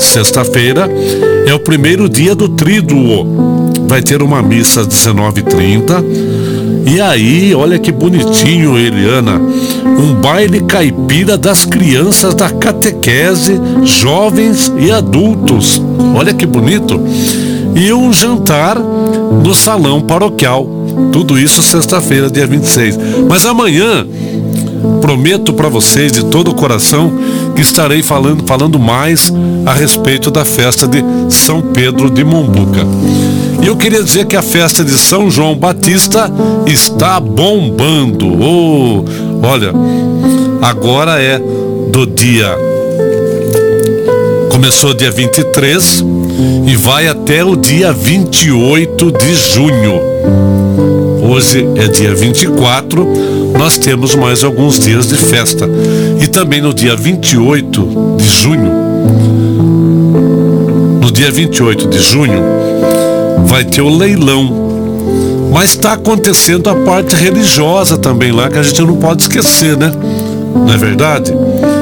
sexta-feira, é o primeiro dia do Tríduo. Vai ter uma missa às 19h30. E aí, olha que bonitinho, Eliana, um baile caipira das crianças da catequese, jovens e adultos. Olha que bonito. E um jantar no salão paroquial. Tudo isso sexta-feira, dia 26. Mas amanhã, prometo para vocês de todo o coração que estarei falando mais a respeito da festa de São Pedro de Mombuca. E eu queria dizer que a festa de São João Batista está bombando. Olha, agora é do dia... Começou dia 23 e vai até o dia 28 de junho. Hoje é dia 24, nós temos mais alguns dias de festa. E também no dia 28 de junho, vai ter o leilão. Mas está acontecendo a parte religiosa também lá, que a gente não pode esquecer, né? Não é verdade?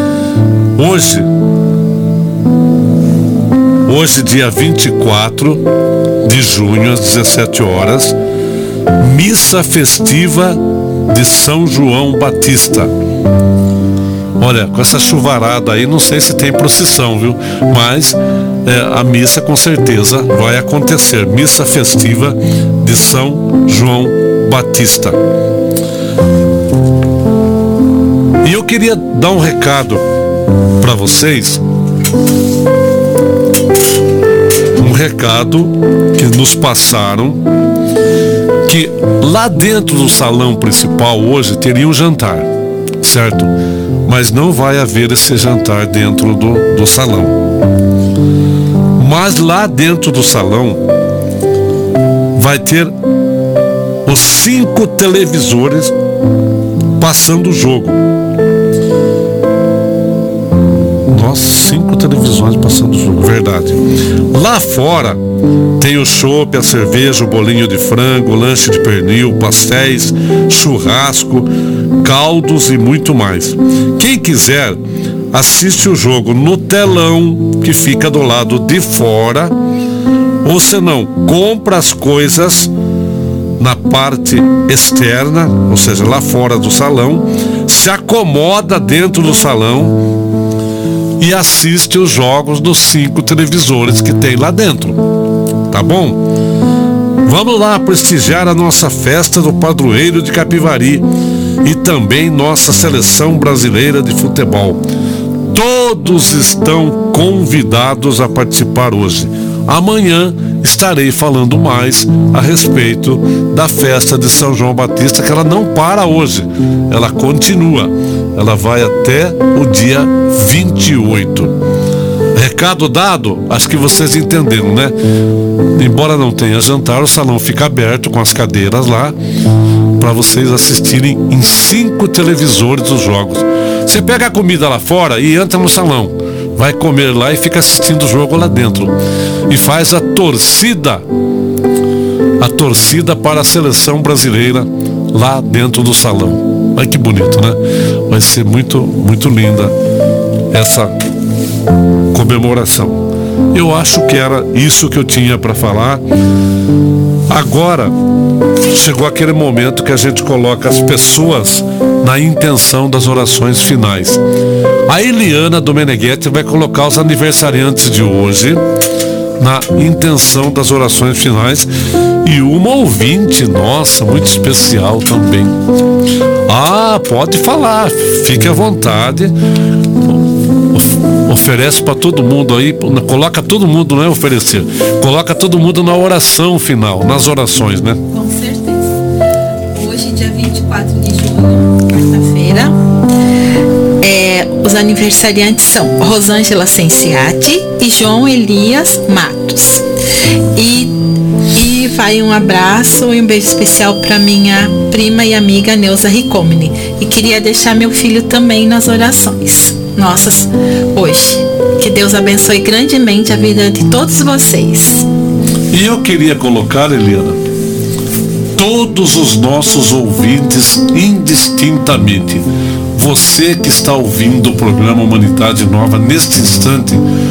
Hoje, dia 24 de junho, às 17 horas, missa festiva de São João Batista. Olha, com essa chuvarada aí, não sei se tem procissão, viu? Mas a missa com certeza vai acontecer. Missa festiva de São João Batista. E eu queria dar um recado para vocês. Um recado que nos passaram, que lá dentro do salão principal hoje teria um jantar, certo? Mas não vai haver esse jantar dentro do salão. Mas lá dentro do salão vai ter os 5 televisores passando o jogo. Nossa, 5 televisões passando o jogo, verdade. Lá fora tem o chopp, a cerveja, o bolinho de frango, o lanche de pernil, pastéis, churrasco, caldos e muito mais. Quem quiser, assiste o jogo no telão que fica do lado de fora, ou se não, compra as coisas na parte externa, ou seja, lá fora do salão, se acomoda dentro do salão e assiste os jogos dos 5 televisores que tem lá dentro. Tá bom? Vamos lá prestigiar a nossa festa do padroeiro de Capivari e também nossa seleção brasileira de futebol. Todos estão convidados a participar hoje. Amanhã estarei falando mais a respeito da festa de São João Batista, que ela não para hoje, ela continua, ela vai até o dia 28. Recado dado? Acho que vocês entenderam, né? Embora não tenha jantar, o salão fica aberto com as cadeiras lá para vocês assistirem em 5 televisores os jogos. Você pega a comida lá fora e entra no salão, vai comer lá e fica assistindo o jogo lá dentro e faz a torcida para a seleção brasileira lá dentro do salão. Olha que bonito, né? Vai ser muito, muito linda essa comemoração. Eu acho que era isso que eu tinha para falar. Agora chegou aquele momento que a gente coloca as pessoas na intenção das orações finais. A Eliana do Meneghetti vai colocar os aniversariantes de hoje na intenção das orações finais, e uma ouvinte nossa muito especial também. Pode falar, fique à vontade, oferece para todo mundo aí, coloca todo mundo, não é oferecer, coloca todo mundo na oração final, nas orações, né? Com certeza. Hoje, dia 24 de junho, quarta-feira, os aniversariantes são Rosângela Senciati e João Elias Matos. E vai um abraço e um beijo especial para minha prima e amiga Neuza Ricomini. E queria deixar meu filho também nas orações nossas hoje. Que Deus abençoe grandemente a vida de todos vocês. E eu queria colocar, Eliana, todos os nossos ouvintes indistintamente. Você que está ouvindo o programa Humanidade Nova neste instante,